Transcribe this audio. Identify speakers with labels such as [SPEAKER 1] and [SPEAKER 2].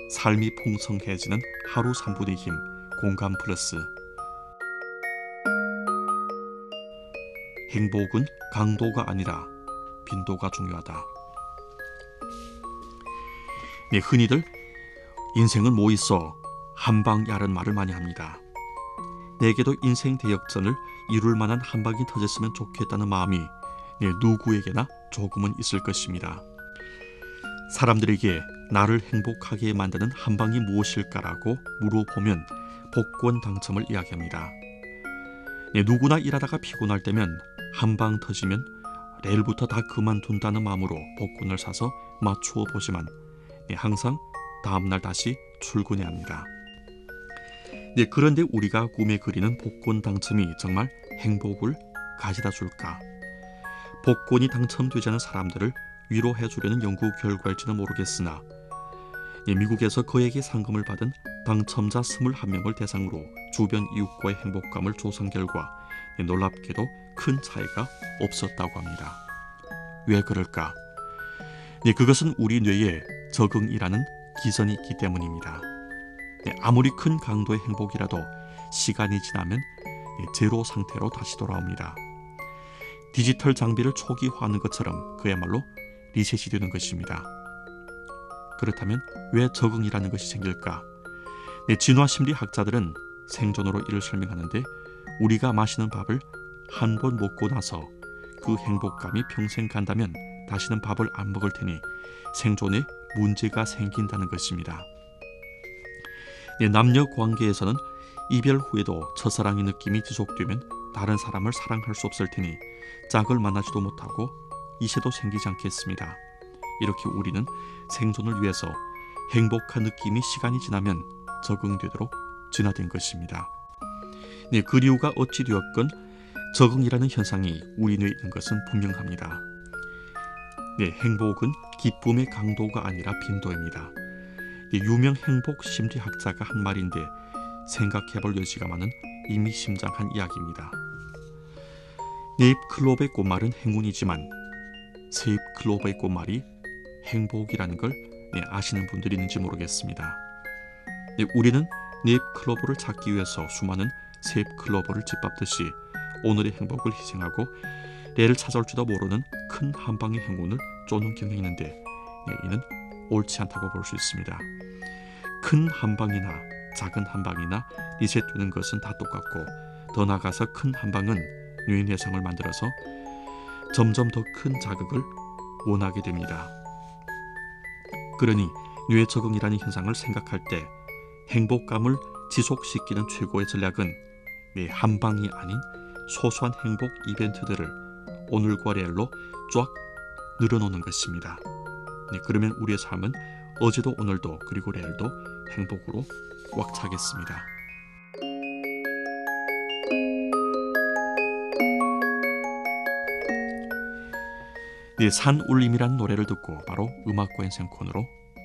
[SPEAKER 1] 삶이 풍성해지는 하루 3분의 힘, 공감 플러스. 행복은 강도가 아니라 빈도가 중요하다. 네, 흔히들 인생은 뭐 있어 한방 야른 말을 많이 합니다. 내게도 인생 대역전을 이룰 만한 한방이 터졌으면 좋겠다는 마음이 누구에게나 조금은 있을 것입니다. 사람들에게 나를 행복하게 만드는 한방이 무엇일까라고 물어보면 복권 당첨을 이야기합니다. 누구나 일하다가 피곤할 때면 한방 터지면 내일부터 다 그만둔다는 마음으로 복권을 사서 맞추어 보지만 항상 다음날 다시 출근해야 합니다. 그런데 우리가 꿈에 그리는 복권 당첨이 정말 행복을 가져다 줄까? 복권이 당첨되지 않은 사람들을 위로해 주려는 연구 결과일지는 모르겠으나 미국에서 그에게 상금을 받은 당첨자 21명을 대상으로 주변 이웃과의 행복감을 조사한 결과 놀랍게도 큰 차이가 없었다고 합니다. 왜 그럴까? 그것은 우리 뇌에 적응이라는 기전이 있기 때문입니다. 아무리 큰 강도의 행복이라도 시간이 지나면 제로 상태로 다시 돌아옵니다. 디지털 장비를 초기화하는 것처럼 그야말로 리셋이 되는 것입니다. 그렇다면 왜 적응이라는 것이 생길까? 진화심리학자들은 생존으로 이를 설명하는데 우리가 마시는 밥을 한 번 먹고 나서 그 행복감이 평생 간다면 다시는 밥을 안 먹을 테니 생존에 문제가 생긴다는 것입니다. 남녀 관계에서는 이별 후에도 첫사랑의 느낌이 지속되면 다른 사람을 사랑할 수 없을 테니 짝을 만나지도 못하고 이세도 생기지 않겠습니다. 이렇게 우리는 생존을 위해서 행복한 느낌이 시간이 지나면 적응되도록 진화된 것입니다. 그 이유가 어찌 되었건 적응이라는 현상이 우리 뇌에 있는 것은 분명합니다. 행복은 기쁨의 강도가 아니라 빈도입니다. 유명 행복 심리학자가 한 말인데 생각해볼 여지가 많은 의미심장한 이야기입니다. 네잎 클로버의 꽃말은 행운이지만 세잎 클로버의 꽃말이 행복이라는 걸 아시는 분들이 있는지 모르겠습니다. 우리는 네잎 클로버를 찾기 위해서 수많은 세잎 클로버를 짓밟듯이 오늘의 행복을 희생하고 내일 찾아올지도 모르는 큰 한방의 행운을 쫓는 경향이 있는데 이는 옳지 않다고 볼 수 있습니다. 큰 한방이나 작은 한방이나 리셋되는 것은 다 똑같고 더 나아가서 큰 한방은 뇌 내성을 만들어서 점점 더 큰 자극을 원하게 됩니다. 그러니 뇌 적응이라는 현상을 생각할 때 행복감을 지속시키는 최고의 전략은 한방이 아닌 소소한 행복 이벤트들을 오늘과 내일로 쫙 늘어놓는 것입니다. 그러면 우리의 삶은 어제도 오늘도 그리고 내일도 행복으로 꽉 차겠습니다. 산울림이라는 노래를 듣고 바로 음악과 인생 코너로